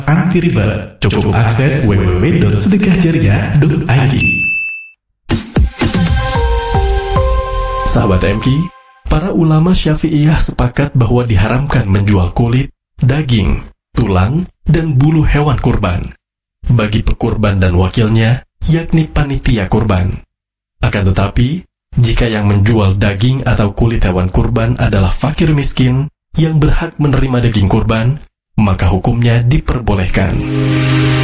anti riba. Cukup akses www.sedekahjariah.id. Sahabat MQ, para ulama Syafi'iyah sepakat bahwa diharamkan menjual kulit, daging, tulang, dan bulu hewan kurban bagi pekurban dan wakilnya, yakni panitia kurban. Akan tetapi, jika yang menjual daging atau kulit hewan kurban adalah fakir miskin yang berhak menerima daging kurban, maka hukumnya diperbolehkan.